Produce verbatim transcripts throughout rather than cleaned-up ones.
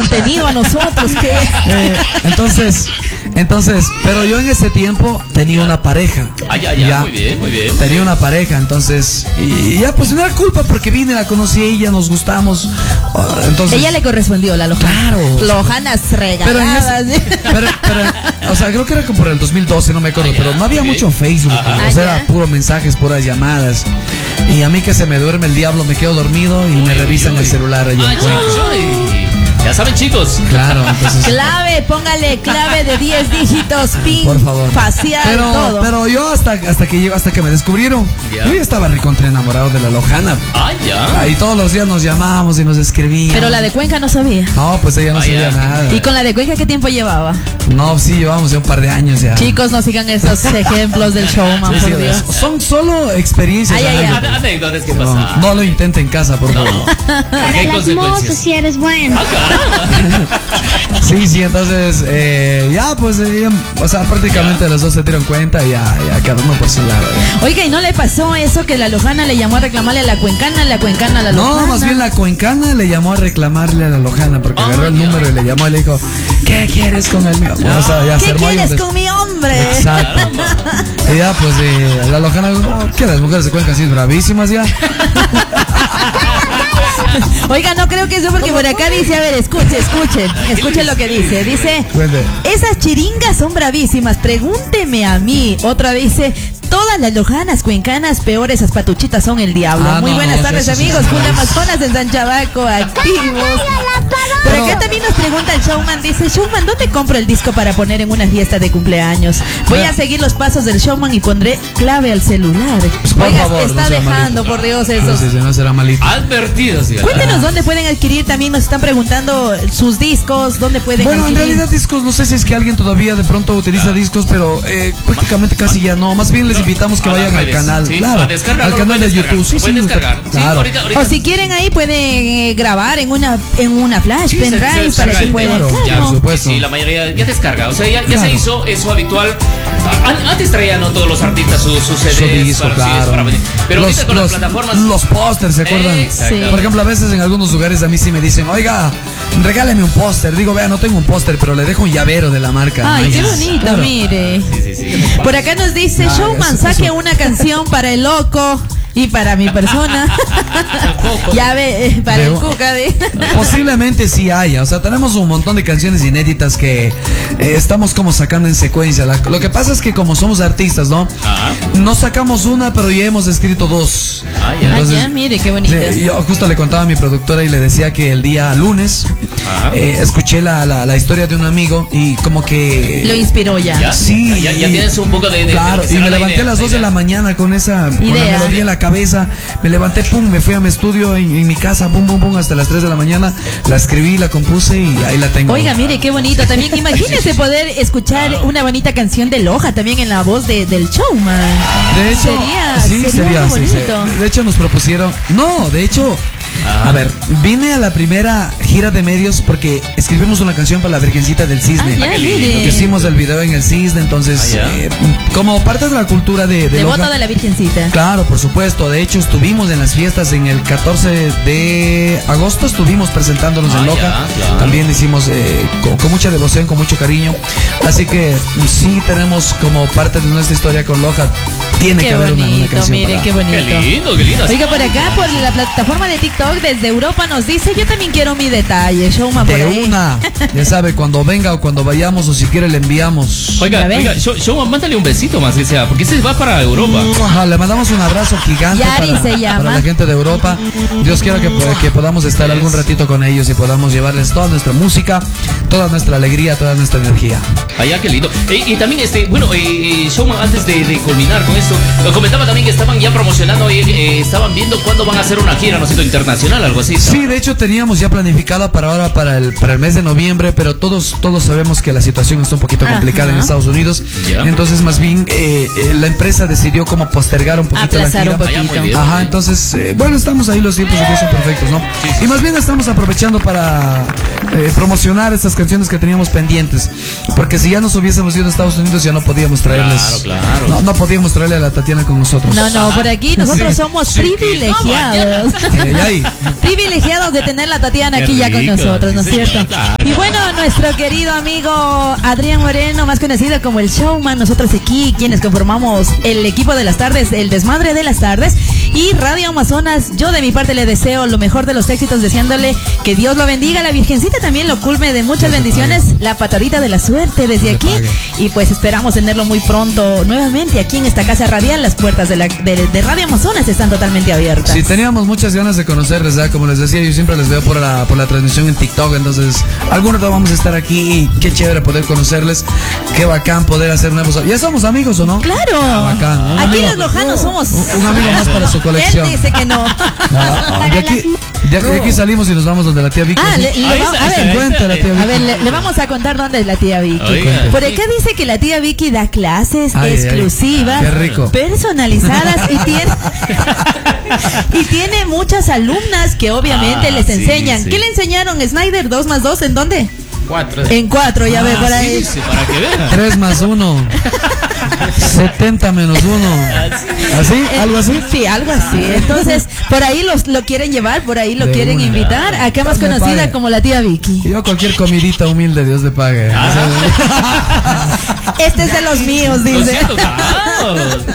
contenido a nosotros, ¿qué? Eh, entonces, entonces, pero yo en ese tiempo tenía una pareja. Ah, ya, ya, ya, muy bien, muy bien. Tenía una pareja, entonces, y ya pues no era culpa porque vine, la conocí a ella, nos gustamos. Entonces, ella le correspondió la Lojana. Claro. Lojanas regaladas. Pero, ese, pero, pero, o sea, creo que era como por el dos mil doce, no me acuerdo, ah, pero no había okay. mucho Facebook, o sea, era puro mensajes, puras llamadas. Y a mí que se me duerme el diablo, me quedo dormido y uy, me revisan uy, uy. el celular allá. Ay, ya saben, chicos. Claro, entonces. Clave, póngale clave de diez dígitos, pin, por favor. Facial, pero, todo. Pero yo hasta, hasta que hasta que me descubrieron, yeah. yo ya estaba recontra enamorado de la Lojana. Ah, ya. Y todos los días nos llamábamos y nos escribíamos. Pero la de Cuenca no sabía. No, pues ella no ah, sabía yeah. nada. ¿Y con la de Cuenca qué tiempo llevaba? No, sí, llevamos ya un par de años ya. Chicos, no sigan esos ejemplos del showman, sí, por sí, Dios. Son solo experiencias. Ay, ay, ay. Anécdotas que no, pasan. No lo intenten en casa, por favor. No. Para las mozas, si eres bueno. Sí, sí, entonces, eh, ya, pues, eh, o sea, prácticamente ya. los dos se dieron cuenta y ya, ya cada uno por su lado. Oiga, ¿y no le pasó eso que la Lojana le llamó a reclamarle a la cuencana, la cuencana a la Lojana? No, más bien la cuencana le llamó a reclamarle a la Lojana porque oh, agarró el Dios. número y le llamó y le dijo, ¿qué quieres con el mío? No. O sea, ya ¿Qué quieres de... con mi hombre? Exacto. Y ya, pues, eh, la Lojana, oh, ¿qué? Las mujeres de Cuenca así bravísimas ya. Oiga, no creo que eso porque por acá dice, a ver, escuchen, escuchen, escuchen lo que dice. Dice, esas chiringas son bravísimas, pregúnteme a mí. Otra dice, todas las lojanas cuencanas peores, esas patuchitas son el diablo. Ah, Muy no, buenas no, tardes, amigos. Sí, Julio Amazonas en San Chabaco, activos. Por acá también nos pregunta el showman, dice, showman, ¿dónde compro el disco para poner en una fiesta de cumpleaños? Voy a seguir los pasos del showman y pondré clave al celular. Pues por Oiga, favor, está no dejando, por Dios, eso. No, sí, no será malito. Advertidos. Cuéntenos dónde pueden adquirir, también nos están preguntando sus discos, dónde pueden bueno, adquirir. Bueno, en realidad discos, no sé si es que alguien todavía de pronto utiliza discos, pero eh, prácticamente casi ya no. Más bien les invitamos que vayan al canal, sí, claro, al canal de YouTube. Sí, sí, descargar. Claro. Sí, ahorita, ahorita. O si quieren ahí pueden eh, grabar en una en una flash, sí, pendrive, para que puedan. Claro, claro. Por supuesto. Sí, la mayoría ya descarga, o sea, ya, ya claro. se hizo eso habitual. Antes traían no todos los artistas sus su C Ds, disco, para, claro. para venir. Pero los, ahorita con los, las plataformas. Los pósters, ¿se acuerdan? Eh, sí. Por ejemplo, a veces en algunos lugares a mí sí me dicen, oiga, regáleme un póster. Digo, vea, no tengo un póster, pero le dejo un llavero de la marca. Ay, Ay qué bonito, claro. Mire. Sí, sí, sí. Por acá nos dice, no, showman, eso, saque eso. una canción para el loco. Y para mi persona, ya ve, eh, para de, el Cuca. De... Posiblemente sí haya, o sea, tenemos un montón de canciones inéditas que eh, estamos como sacando en secuencia. La, lo que pasa es que como somos artistas, ¿no? Ajá. No sacamos una, pero ya hemos escrito dos. Ah, ya, Entonces, ah, ya mire, qué bonito. Le, yo justo le contaba a mi productora y le decía que el día lunes eh, escuché la, la, la historia de un amigo y como que... Lo inspiró ya. ¿Ya? Sí. Ya, ya tienes un poco de... de claro, de y me levanté idea, a las dos de la mañana con esa con la melodía en la cabeza, me levanté, pum, me fui a mi estudio en, en mi casa, pum, pum, pum, hasta las tres de la mañana, la escribí, la compuse y ahí la tengo. Oiga, mire, qué bonito, también imagínese poder escuchar ah. una bonita canción de Loja también en la voz de, del showman. De hecho, sería, sí, sería, sería sí, sí. De hecho nos propusieron, no, de hecho... Ah. A ver, vine a la primera gira de medios porque escribimos una canción para la Virgencita del Cisne. Ah, ya, mire. Hicimos el video en el Cisne, entonces, ah, eh, como parte de la cultura de... de Devoto de la Virgencita. Claro, por supuesto. De hecho, estuvimos en las fiestas en el catorce de agosto, estuvimos presentándonos ah, en Loja. Ya, claro. También hicimos eh, con, con mucha devoción, con mucho cariño. Así que sí tenemos como parte de nuestra historia con Loja. Tiene qué que haber bonito, una, una canción. Mire, para... qué bonito. Qué lindo, qué lindo. Oiga, por acá, por la plataforma de TikTok, desde Europa nos dice, yo también quiero mi detalle, showman por de ahí. una, ya sabe, cuando venga o cuando vayamos o si quiere le enviamos. Oiga, oiga, showman, mándale un besito más que sea, porque ese va para Europa. Ajá, le mandamos un abrazo gigante Yari para, se llama. para la gente de Europa. Dios quiera que, que podamos estar algún ratito con ellos y podamos llevarles toda nuestra música, toda nuestra alegría, toda nuestra energía. Allá, qué lindo. Eh, y también, este, bueno, eh, showman, antes de, de culminar con esto, lo comentaba también que estaban ya promocionando, eh, eh, estaban viendo cuándo van a hacer una gira, ¿no es cierto?, internacional, algo así. Sí, de hecho teníamos ya planificada para ahora, para el, para el mes de noviembre, pero todos, todos sabemos que la situación está un poquito complicada. Ajá. En Estados Unidos. Yeah. Entonces, más bien, eh, eh, la empresa decidió como postergar un poquito Aplazar la gira. un poquito. Ajá, entonces, eh, bueno, estamos ahí, los tiempos que son perfectos, ¿no? Sí, sí, y más bien estamos aprovechando para eh, promocionar estas canciones que teníamos pendientes, porque si ya nos hubiésemos ido a Estados Unidos ya no podíamos traerles. Claro, claro. No, no podíamos traerle a la Tatiana con nosotros. No, no, por aquí nosotros sí, somos sí, privilegiados. Eh, y ahí, Privilegiados de tener la Tatiana Qué aquí ya con rico, nosotros, ¿no es sí, cierto? señor, claro. Y bueno, nuestro querido amigo Adrián Moreno, más conocido como el Showman, nosotros aquí, quienes conformamos el equipo de las tardes, el desmadre de las tardes, y Radio Amazonas, yo de mi parte le deseo lo mejor de los éxitos, deseándole que Dios lo bendiga, la Virgencita también lo culme de muchas bendiciones, la patadita de la suerte desde aquí, y pues esperamos tenerlo muy pronto nuevamente aquí en esta casa radial. Las puertas de, la, de, de Radio Amazonas están totalmente abiertas. Sí, teníamos muchas ganas de conocerles, ¿verdad? Como les decía, yo siempre les veo por la, por la transmisión en TikTok, entonces algunos de vamos a estar aquí y qué chévere poder conocerles, qué bacán poder hacer nuevos. ¿Ya somos amigos o no? Claro, ah, bacán. Un aquí amigo, los lojanos somos un, un amigo más para su colección. Él dice que no. Ah, de, aquí, de, de aquí salimos y nos vamos donde la tía Vicky. Ah, le, le Ahí va- está, a ver, ahí está, cuenta la tía Vicky. A ver, le, le vamos a contar dónde es la tía Vicky. Oiga. Por acá dice que la tía Vicky da clases Ay, exclusivas, ay, qué rico. personalizadas y tiene y tiene muchas alumnas que obviamente Ah, les sí, enseñan. sí. ¿Qué le enseñaron, Snyder? ¿Dos más dos? ¿En dónde? Cuatro. En cuatro, ya ve por ahí. Sí, sí, para que vean. Tres más uno. setenta menos uno. ¿Así? Eh, ¿Algo así? Sí, algo así. Entonces, por ahí los, lo quieren llevar, por ahí lo De quieren una. invitar. Acá más Me conocida pague. como la tía Vicky. Yo cualquier comidita humilde, Dios le pague. Este es de los míos, Lo dice. siento, claro.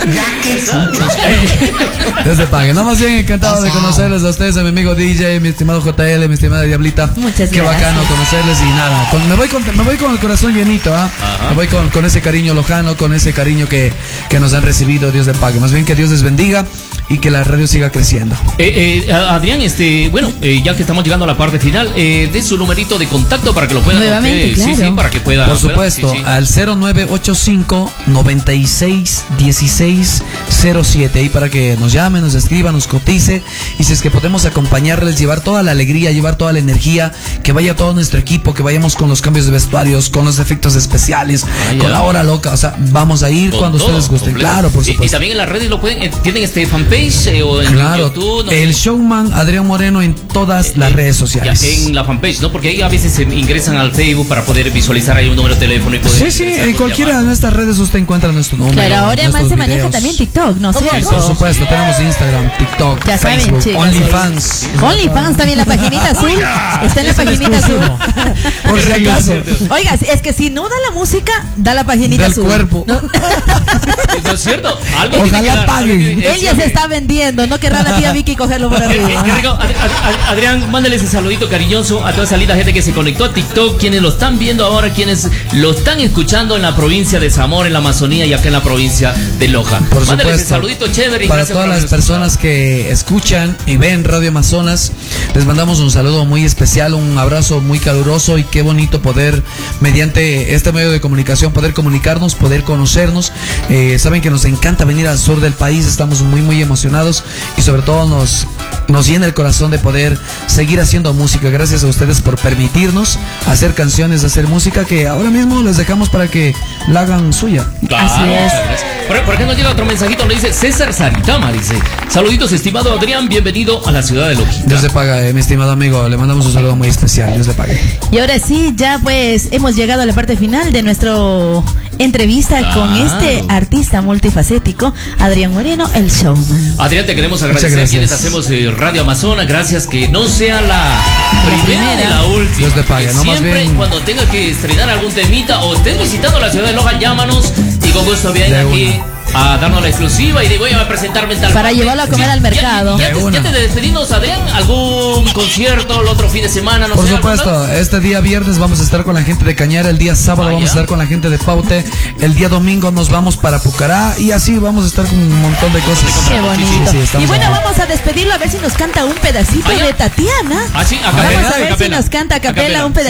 Dios le pague. No, más bien encantado de conocerles a ustedes, a mi amigo D J, mi estimado J L, mi estimada Diablita. Muchas Qué gracias. bacano conocerles y nada. Con- me, voy con, me voy con el corazón llenito, ¿ah? Ajá. Me voy con, con ese cariño lojano, con ese cariño que, que nos han recibido. Dios le pague. Más bien que Dios les bendiga y que la radio siga creciendo. Eh, eh, Adrián, este, bueno, eh, ya que estamos llegando a la parte final, eh, de su numerito de contacto para que lo puedan Nuevamente, ustedes- sí, claro. sí, para que pueda. Por pueda- supuesto, sí, sí. al cero nueve ocho cinco, noventa y seis, dieciséis cero siete, ahí para que nos llame, nos escriba, nos cotice, y si es que podemos acompañarles, llevar toda la alegría, llevar toda la energía, que vaya todo nuestro equipo, que vayamos con los cambios de vestuarios, con los efectos especiales, Ah, con ya. la hora loca, o sea, vamos a ir Con cuando todo, ustedes gusten, completo. claro, por Y- Y, supuesto. también en las redes lo pueden, eh, tienen este fanpage eh, o en Claro, YouTube. no el sé. showman Adrián Moreno en todas las Eh, redes ya, sociales. en la fanpage, ¿no? Porque ahí a veces se ingresan al Facebook para poder visualizar ahí un número de teléfono y poder. Sí, sí, ingresar, en pues, cualquiera de llamar. nuestras redes usted encuentra nuestro número. Claro, ahora más nuestros se maneja videos. también TikTok, ¿no es Por cierto? supuesto, tenemos Instagram, TikTok, Ya saben, Facebook, chicos. OnlyFans. OnlyFans también, la paginita azul. Está en la paginita azul. Por si acaso. Oiga, es que si no da la música, da la paginita Del azul. cuerpo. ¿No? ¿No es cierto? Algo Ojalá tiene que dar, paguen. algo tiene- Él ya se está vendiendo, no querrá la tía Vicky cogerlo por Qué- qué- qué arriba. rico. Ad- Ad- Adrián, mándale ese saludito cariñoso a toda esa linda gente que se conectó a TikTok, quienes lo están viendo ahora, quienes lo están escuchando en la provincia de Zamora, en la Amazonía y acá en la provincia de Loja. Por Mándale ese supuesto. saludito chévere y Para gracias todas por las habernos personas que escuchan y ven Radio Amazonas, les mandamos un saludo muy especial, un abrazo muy caluroso, y qué bonito poder, mediante este medio de comunicación, poder comunicarnos, poder conocernos. Eh, saben que nos encanta venir al sur del país, estamos muy muy emocionados, y sobre todo nos, nos llena el corazón de poder seguir haciendo música. Gracias a ustedes por permitirnos hacer canciones, hacer música, que ahora mismo les dejamos para que la hagan suya. Claro, Así es. Por, por acá nos llega otro mensajito, le dice César Saritama, dice, saluditos estimado Adrián, bienvenido a la ciudad de Loquita. Dios le paga, eh, mi estimado amigo, le mandamos un saludo muy especial. Dios le pague. Y ahora sí, ya pues hemos llegado a la parte final de nuestra entrevista Claro. con este artista multifacético, Adrián Moreno, el showman. Adrián, te queremos Muchas agradecer a gracias. quienes hacemos eh, Radio Amazonas. Gracias, que no sea la primera primera. ni la última. Dios te pague, Que no, más siempre bien- cuando tenga que estrenar algún temita o estés visitando la ciudad de Loja, llámanos y con gusto vienen De aquí una. a darnos la exclusiva y digo, voy a presentarme en tal Para parte. llevarlo a comer al mercado. Ya, ya, De ya, te- una. ya te despedimos, Adrián, algún concierto el otro fin de semana, no Por sé, algo más? supuesto, este día viernes vamos a estar con la gente de Cañara, el día sábado Ah, vamos ya. a estar con la gente de Paute, el día domingo nos vamos para Pucará, y así vamos a estar con un montón de cosas. Qué bonito. Sí, sí, estamos Y bueno, a- vamos a despedirlo a ver si nos canta un pedacito Ah, ya. de Tatiana. Ah, sí, a Vamos capela, a a ver si capela. nos canta a A capela capela. un pedacito